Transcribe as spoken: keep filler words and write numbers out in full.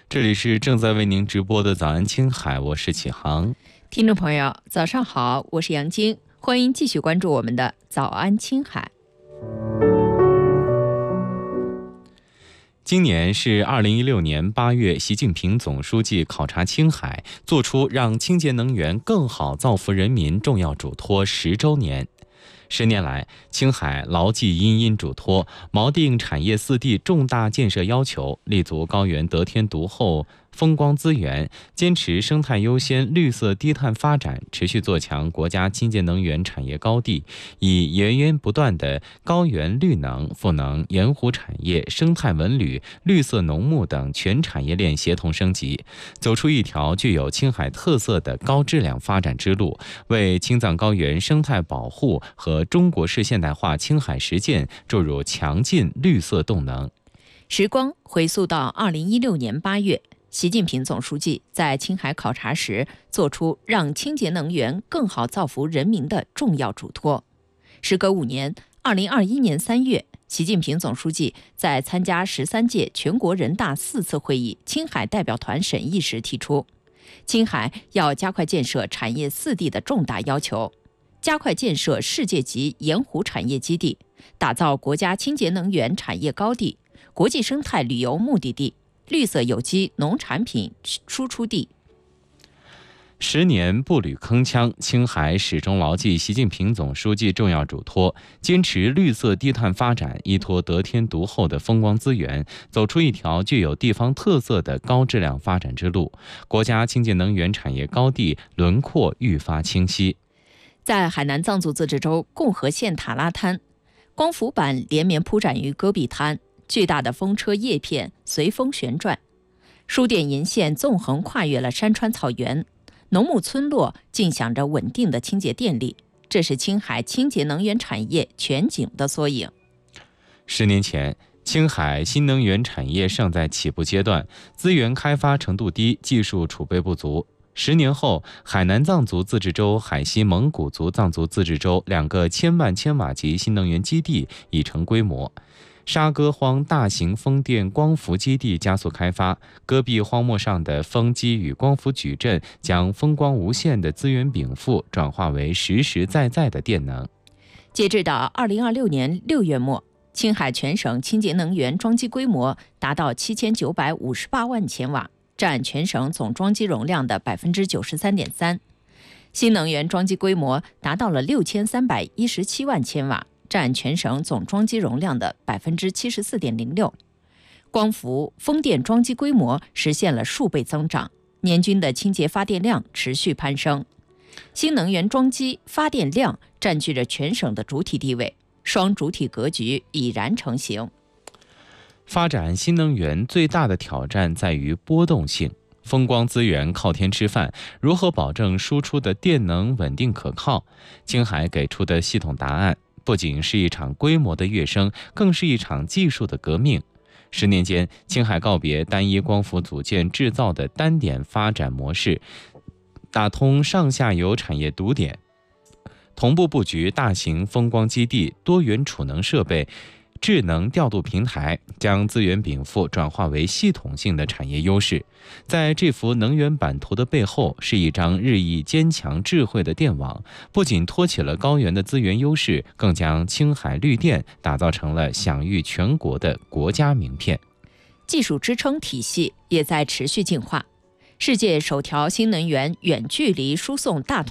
这里是正在为您直播的早安青海，我是启航。 听众朋友，早上好，我是杨晶，欢迎继续关注我们的早安青海。 今年是二零一六年八月，习近平总书记考察青海，做出让清洁能源更好造福人民重要嘱托十周年。十年来，青海牢记殷殷嘱托，锚定产业四地重大建设要求，立足高原得天独厚风光资源，坚持生态优先、绿色低碳发展，持续做强国家清洁能源产业高地，以源源不断的高原绿能、赋能盐湖产业、生态文旅、绿色农牧等全产业链协同升级，走出一条具有青海特色的高质量发展之路，为青藏高原生态保护和中国式现代化青海实践注入强劲绿色动能。 时光回溯到二零一六年八月，习近平总书记在青海考察时，做出让清洁能源更好造福人民的重要嘱托。时隔五年，二零二一年三月，习近平总书记在参加十三届全国人大四次会议青海代表团审议时提出，青海要加快建设产业四地的重大要求，加快建设世界级盐湖产业基地，打造国家清洁能源产业高地、国际生态旅游目的地、绿色有机农产品输出地。 十年步履铿锵，青海始终牢记习近平总书记重要嘱托，坚持绿色低碳发展，依托得天独厚的风光资源，走出一条具有地方特色的高质量发展之路，国家清洁能源产业高地轮廓愈发清晰。 在海南藏族自治州共和县塔拉滩，光伏板连绵铺展于戈壁滩，巨大的风车叶片随风旋转，输电银线纵横跨越了山川草原，农牧村落尽享着稳定的清洁电力，这是青海清洁能源产业全景的缩影。 十年前，青海新能源产业尚在起步阶段，资源开发程度低，技术储备不足。十年后，海南藏族自治州、海西蒙古族藏族自治州两个千万千瓦级新能源基地已成规模。沙戈荒大型风电光伏基地加速开发，戈壁荒漠上的风机与光伏矩阵将风光无限的资源禀赋转化为实实在在的电能。 截至到二零二六年六月末，青海全省清洁能源装机规模达到七千九百五十八万千瓦，占全省总装机容量的百分之九十三点三。新能源装机规模达到了六千三百一十七万千瓦，占全省总装机容量的百分之七十四点零六。光伏、风电装机规模实现了数倍增长，年均的清洁发电量持续攀升。新能源装机、发电量占据着全省的主体地位，双主体格局已然成型。 发展新能源最大的挑战在于波动性。风光资源靠天吃饭，如何保证输出的电能稳定可靠？青海给出的系统答案，不仅是一场规模的跃升，更是一场技术的革命。十年间，青海告别单一光伏组件制造的单点发展模式，打通上下游产业堵点，同步布局大型风光基地、多元储能设备、智能调度平台，将资源禀赋转化为系统性的产业优势。在这幅能源版图的背后，是一张日益坚强智慧的电网，不仅托起了高原的资源优势，更将青海绿电打造成了享誉全国的国家名片。 技术支撑体系也在持续进化。世界首条新能源远距离输送大